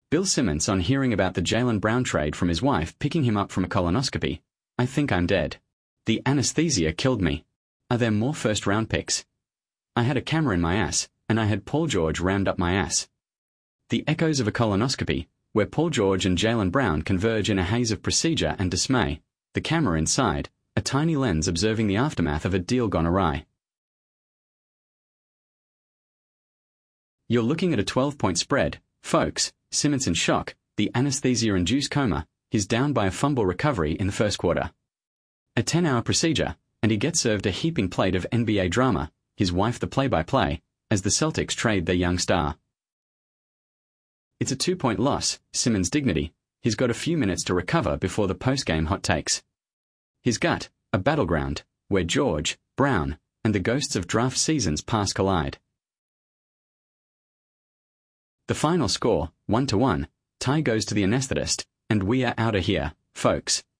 Bill Simmons on hearing about the Jaylen Brown trade from his wife picking him up from a colonoscopy. I think I'm dead. The anesthesia killed me. Are there more first-round picks? I had a camera in my ass, and I had Paul George rammed up my ass. The echoes of a colonoscopy, where Paul George and Jaylen Brown converge in a haze of procedure and dismay, the camera inside, a tiny lens observing the aftermath of a deal gone awry. You're looking at a 12-point spread, folks. Simmons in shock, the anesthesia-induced coma, he's down by a fumble recovery in the first quarter. A 10-hour procedure, and he gets served a heaping plate of NBA drama, his wife the play-by-play, as the Celtics trade their young star. It's a 2-point loss, Simmons' dignity. He's got a few minutes to recover before the post-game hot takes. His gut, a battleground, where George, Brown, and the ghosts of draft seasons past collide. The final score, 1-1, tie goes to the anesthetist, and we are outta here, folks.